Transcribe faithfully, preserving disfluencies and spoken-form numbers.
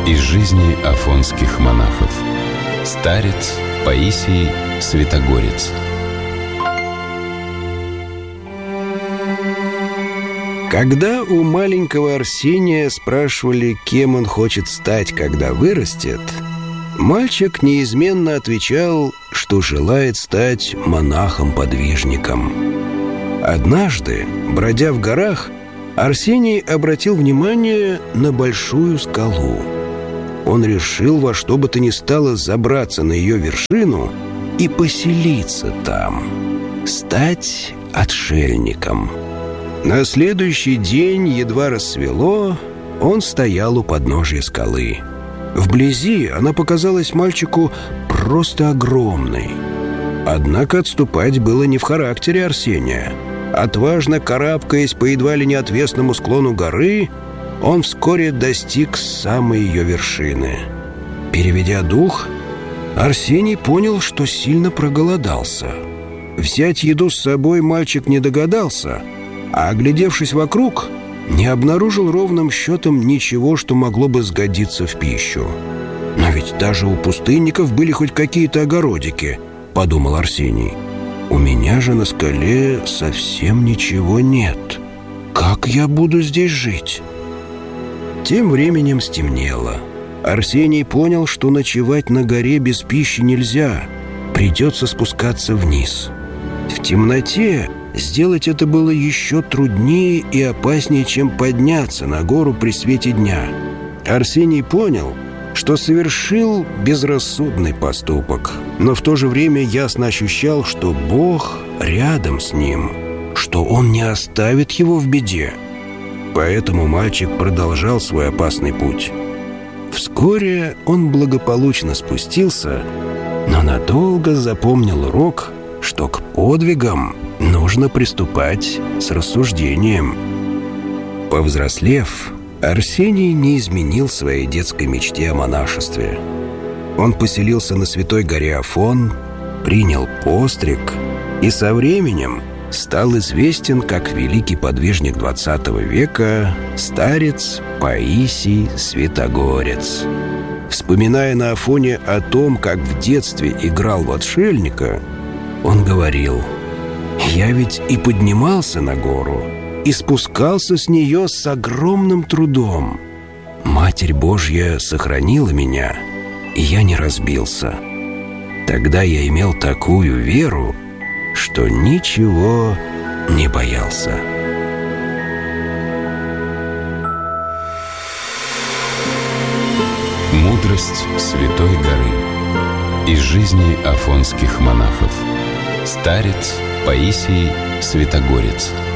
Из жизни афонских монахов. Старец Паисий Святогорец. Когда у маленького Арсения спрашивали, кем он хочет стать, когда вырастет, мальчик неизменно отвечал, что желает стать монахом-подвижником. Однажды, бродя в горах, Арсений обратил внимание на большую скалу. Он решил во что бы то ни стало забраться на ее вершину и поселиться там, стать отшельником. На следующий день, едва рассвело, он стоял у подножия скалы. Вблизи она показалась мальчику просто огромной. Однако отступать было не в характере Арсения. Отважно карабкаясь по едва ли не отвесному склону горы, он вскоре достиг самой ее вершины. Переведя дух, Арсений понял, что сильно проголодался. Взять еду с собой мальчик не догадался, а, оглядевшись вокруг, не обнаружил ровным счетом ничего, что могло бы сгодиться в пищу. «Но ведь даже у пустынников были хоть какие-то огородики», — подумал Арсений. «У меня же на скале совсем ничего нет. Как я буду здесь жить?» Тем временем стемнело. Арсений понял, что ночевать на горе без пищи нельзя. Придется спускаться вниз. В темноте сделать это было еще труднее и опаснее, чем подняться на гору при свете дня. Арсений понял, что совершил безрассудный поступок, но в то же время ясно ощущал, что Бог рядом с ним, что Он не оставит его в беде. Поэтому мальчик продолжал свой опасный путь. Вскоре он благополучно спустился, но надолго запомнил урок, что к подвигам нужно приступать с рассуждением. Повзрослев, Арсений не изменил своей детской мечте о монашестве. Он поселился на святой горе Афон, принял постриг и со временем стал известен как великий подвижник двадцатого века, старец Паисий Святогорец. Вспоминая на Афоне о том, как в детстве играл в отшельника, он говорил: «Я ведь и поднимался на гору, и спускался с нее с огромным трудом. Матерь Божья сохранила меня, и я не разбился. Тогда я имел такую веру, что ничего не боялся». Мудрость Святой горы. Из жизни афонских монахов. Старец Паисий Святогорец.